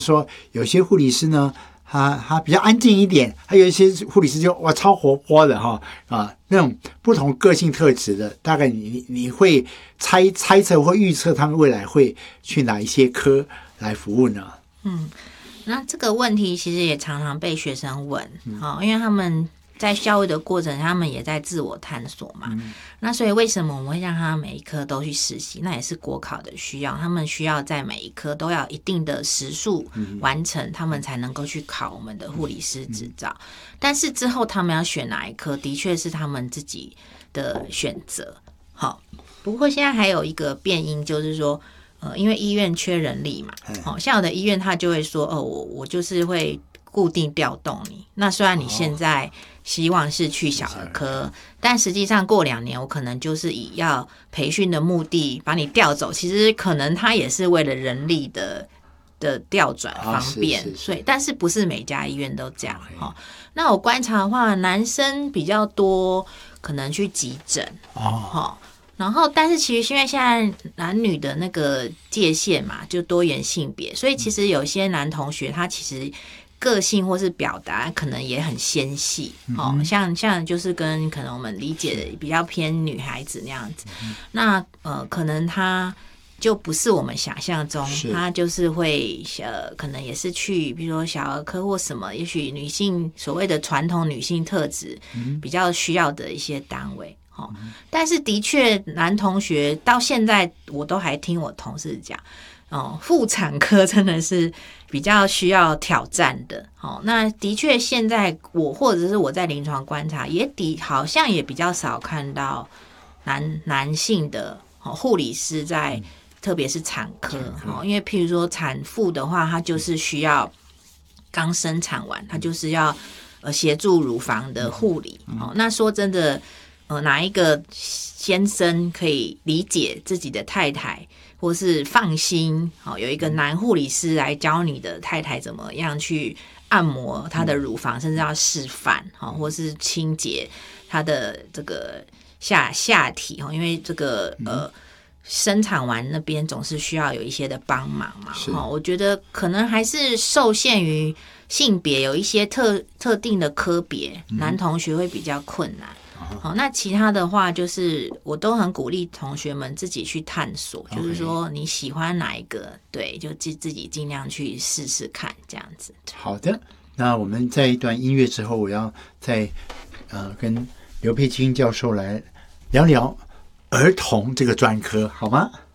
说有些护理师呢，他比较安静一点，还有一些护理师就哇超活泼的那种不同个性特质的，大概你会猜测或预测他们未来会去哪一些科来服务呢？ 那这个问题其实也常常被学生问，因为他们在教育的过程，他们也在自我探索嘛。那所以为什么我们会让他每一科都去实习？那也是国考的需要，他们需要在每一科都要一定的时数完成，他们才能够去考我们的护理师执照。但是之后他们要选哪一科，的确是他们自己的选择。好，不过现在还有一个变因，就是说。因为医院缺人力嘛，像有的医院他就会说，我就是会固定调动你。那虽然你现在希望是去小儿科，但实际上过2年，我可能就是以要培训的目的把你调走。其实可能他也是为了人力的调转方便，所以但是不是每家医院都这样。那我观察的话，男生比较多，可能去急诊。然后，但是其实因为现在男女的那个界限嘛，就多元性别，所以其实有些男同学他其实个性或是表达可能也很纤细，像就是跟可能我们理解的比较偏女孩子那样子。那可能他就不是我们想象中，他就是会可能也是去比如说小儿科或什么，也许女性所谓的传统女性特质比较需要的一些单位。但是的确男同学到现在我都还听我同事讲，妇产科真的是比较需要挑战的。那的确现在我或者是我在临床观察好像也比较少看到男性的护理师在特别是产科，因为譬如说产妇的话，她就是需要刚生产完，她就是要协助乳房的护理。那说真的哪一个先生可以理解自己的太太，或是放心有一个男护理师来教你的太太怎么样去按摩她的乳房，甚至要示范或是清洁她的这个下体，因为这个生产完那边总是需要有一些的帮忙嘛。我觉得可能还是受限于性别，有一些特定的科别，男同学会比较困难。那其他的话就是我都很鼓励同学们自己去探索，就是说你喜欢哪一个，对，就自己尽量去试试看这样子。 好的，那我们在一段音乐之后，我要再跟刘佩青教授来聊聊儿童这个专科，好吗？